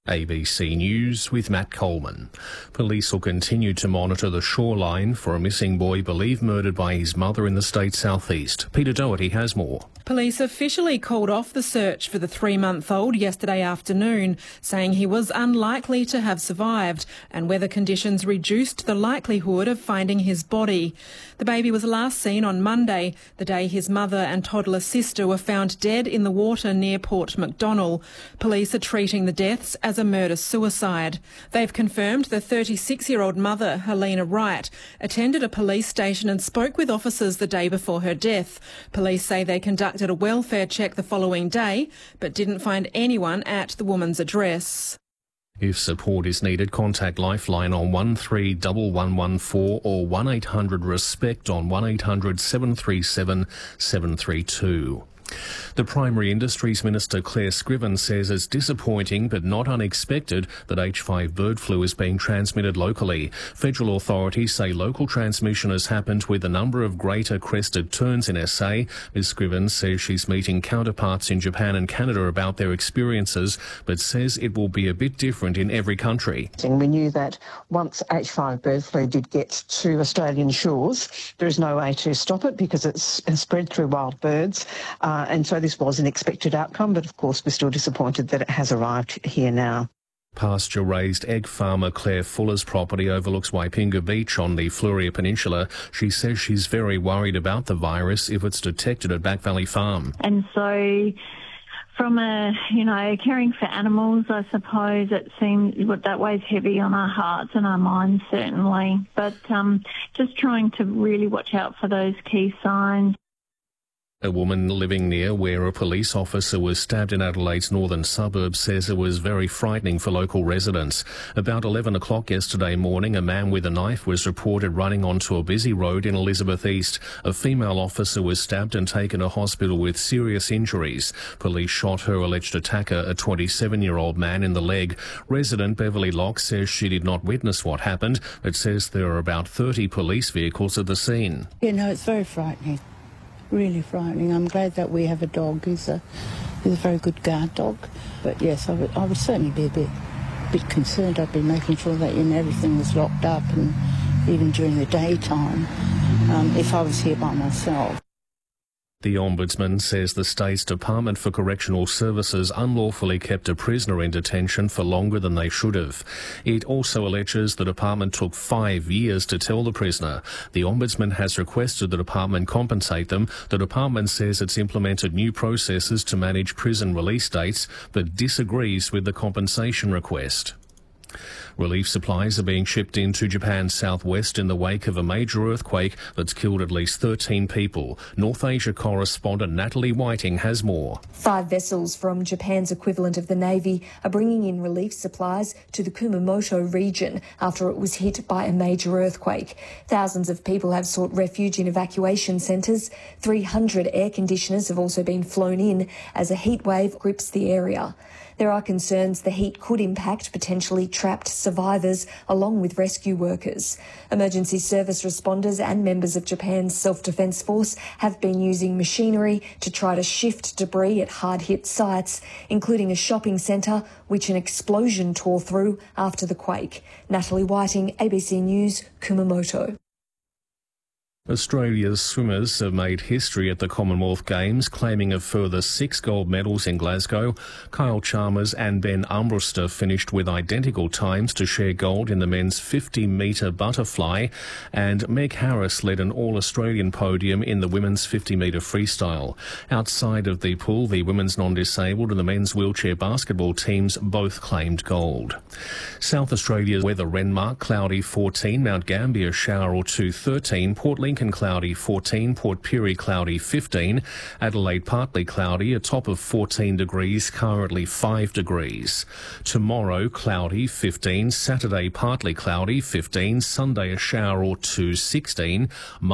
ABC News with Matt Coleman. Police will continue to monitor the shoreline for a missing boy believed murdered by his mother in the state's southeast. Peter Doherty has more. Police officially called off the search for the 3-month-old yesterday afternoon, saying he was unlikely to have survived and weather conditions reduced the likelihood of finding his body. The baby was last seen on Monday, the day his mother and toddler sister were found dead in the water near Port Macdonnell. Police are treating the deaths as a murder-suicide. They've confirmed the 36-year-old mother, Helena Wright, attended a police station and spoke with officers the day before her death. Police say they conducted a welfare check the following day, but didn't find anyone at the woman's address. If support is needed, contact Lifeline on 131114 or 1800-RESPECT on 1800 737 732. The Primary Industries Minister Claire Scriven says it's disappointing but not unexpected that H5 bird flu is being transmitted locally. Federal authorities say local transmission has happened with a number of greater crested terns in SA. Ms Scriven says she's meeting counterparts in Japan and Canada about their experiences, but says it will be a bit different in every country. We knew that once H5 bird flu did get to Australian shores, there is no way to stop it because it's spread through wild birds. And so this was an expected outcome, but of course we're still disappointed that it has arrived here now. Pasture-raised egg farmer Claire Fuller's property overlooks Waipinga Beach on the Fluria Peninsula. She says she's very worried about the virus if it's detected at Back Valley Farm. And so from caring for animals, I suppose it seems that weighs heavy on our hearts and our minds, certainly. But just trying to really watch out for those key signs. A woman living near where a police officer was stabbed in Adelaide's northern suburbs says it was very frightening for local residents. About 11 o'clock yesterday morning, a man with a knife was reported running onto a busy road in Elizabeth East. A female officer was stabbed and taken to hospital with serious injuries. Police shot her alleged attacker, a 27-year-old man, in the leg. Resident Beverly Locke says she did not witness what happened, but says there are about 30 police vehicles at the scene. It's very frightening. Really frightening. I'm glad that we have a dog. He's a very good guard dog. But yes, I would certainly be a bit concerned. I'd be making sure that everything was locked up, and even during the daytime, if I was here by myself. The Ombudsman says the state's Department for Correctional Services unlawfully kept a prisoner in detention for longer than they should have. It also alleges the department took 5 years to tell the prisoner. The Ombudsman has requested the department compensate them. The department says it's implemented new processes to manage prison release dates, but disagrees with the compensation request. Relief supplies are being shipped into Japan's southwest in the wake of a major earthquake that's killed at least 13 people. North Asia correspondent Natalie Whiting has more. 5 vessels from Japan's equivalent of the Navy are bringing in relief supplies to the Kumamoto region after it was hit by a major earthquake. Thousands of people have sought refuge in evacuation centres. 300 air conditioners have also been flown in as a heat wave grips the area. There are concerns the heat could impact potentially trapped survivors along with rescue workers. Emergency service responders and members of Japan's self-defence force have been using machinery to try to shift debris at hard-hit sites, including a shopping centre which an explosion tore through after the quake. Natalie Whiting, ABC News, Kumamoto. Australia's swimmers have made history at the Commonwealth Games, claiming a further 6 gold medals in Glasgow. Kyle Chalmers and Ben Armbruster finished with identical times to share gold in the men's 50-metre butterfly, and Meg Harris led an All-Australian podium in the women's 50-metre freestyle. Outside of the pool, the women's non-disabled and the men's wheelchair basketball teams both claimed gold. South Australia's weather: Renmark cloudy 14, Mount Gambier shower or 2 13, Port Lincoln cloudy 14, Port Pirie cloudy 15, Adelaide partly cloudy, a top of 14 degrees, currently 5 degrees. Tomorrow cloudy 15, Saturday partly cloudy 15, Sunday a shower or 2 16.